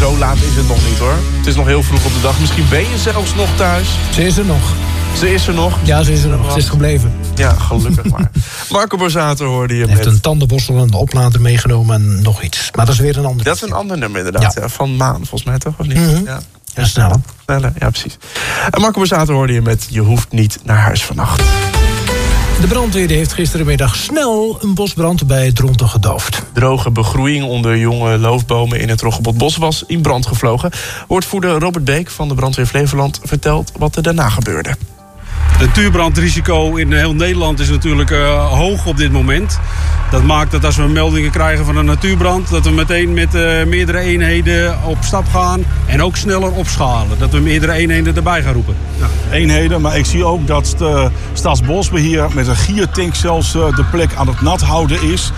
zo laat is het nog niet, hoor. Het is nog heel vroeg op de dag. Misschien ben je zelfs nog thuis. Ze is er nog. Ze is er nog? Ja, ze is er nog. Ze is gebleven. Ja, gelukkig maar. Marco Borsato hoorde je met... Hij heeft een tandenborstel en de oplader meegenomen en nog iets. Maar dat is weer een ander. Dat is een ander nummer inderdaad. Ja. Ja, van Maan, volgens mij toch? Of niet? Mm-hmm. Ja, sneller. Sneller, ja precies. En Marco Borsato hoorde je met Je hoeft niet naar huis vannacht. De brandweer heeft gisterenmiddag snel een bosbrand bij Dronten gedoofd. Droge begroeiing onder jonge loofbomen in het Roggebotbos was in brand gevlogen. Woordvoerder Robert Beek van de brandweer Flevoland vertelt wat er daarna gebeurde. Het natuurbrandrisico in heel Nederland is natuurlijk hoog op dit moment. Dat maakt dat als we meldingen krijgen van een natuurbrand... dat we meteen met meerdere eenheden op stap gaan en ook sneller opschalen. Dat we meerdere eenheden erbij gaan roepen. Ja, eenheden, maar ik zie ook dat de Staatsbosbeheer met een giertank zelfs de plek aan het nat houden is.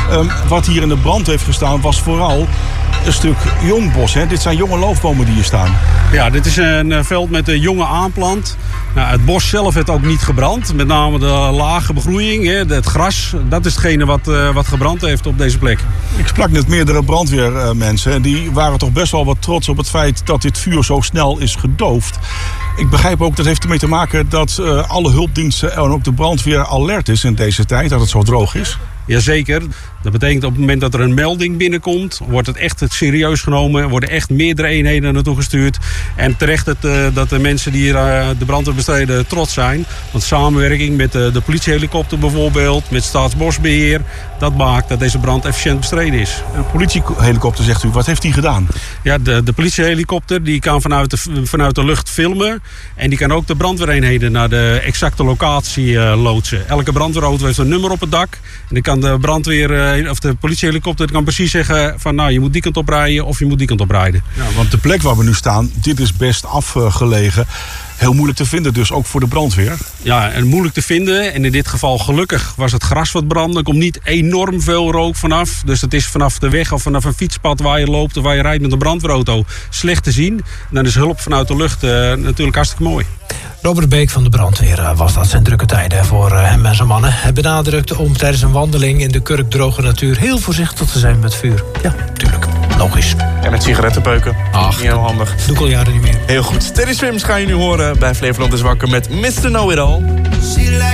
Wat hier in de brand heeft gestaan was vooral een stuk jong bos. Hè? Dit zijn jonge loofbomen die hier staan. Ja, dit is een veld met een jonge aanplant. Nou, het bos zelf heeft ook niet gebrand. Met name de lage begroeiing, het gras. Dat is hetgene wat gebrand heeft op deze plek. Ik sprak net meerdere brandweermensen. En die waren toch best wel wat trots op het feit dat dit vuur zo snel is gedoofd. Ik begrijp ook, dat heeft ermee te maken dat alle hulpdiensten en ook de brandweer alert is in deze tijd. Dat het zo droog is. Jazeker. Dat betekent op het moment dat er een melding binnenkomt... wordt het echt serieus genomen. Worden echt meerdere eenheden naartoe gestuurd. En terecht dat de mensen die hier de brandweer bestrijden trots zijn. Want samenwerking met de politiehelikopter bijvoorbeeld... met Staatsbosbeheer... dat maakt dat deze brand efficiënt bestreden is. De politiehelikopter, zegt u, wat heeft die gedaan? Ja, de politiehelikopter die kan vanuit de lucht filmen. En die kan ook de brandweereenheden naar de exacte locatie loodsen. Elke brandweerauto heeft een nummer op het dak. En dan kan de brandweer... of de politiehelikopter kan precies zeggen van... nou, je moet die kant op rijden of je moet die kant op rijden. Ja, want de plek waar we nu staan, dit is best afgelegen. Heel moeilijk te vinden dus, ook voor de brandweer. Ja, en moeilijk te vinden. En in dit geval gelukkig was het gras wat brandde. Er komt niet enorm veel rook vanaf. Dus het is vanaf de weg of vanaf een fietspad waar je loopt... of waar je rijdt met een brandweerauto slecht te zien. En dan is hulp vanuit de lucht natuurlijk hartstikke mooi. Robert Beek van de brandweer was dat. Zijn drukke tijden voor hem en zijn mannen. Hij benadrukte om tijdens een wandeling in de kurkdroge natuur... heel voorzichtig te zijn met vuur. Ja, tuurlijk. Logisch. En met sigarettenpeuken. Ach, niet heel handig. Doe ik al jaren niet meer. Heel goed. Teddy Swims ga je nu horen bij Flevoland is Wakker met Mr. Know It All.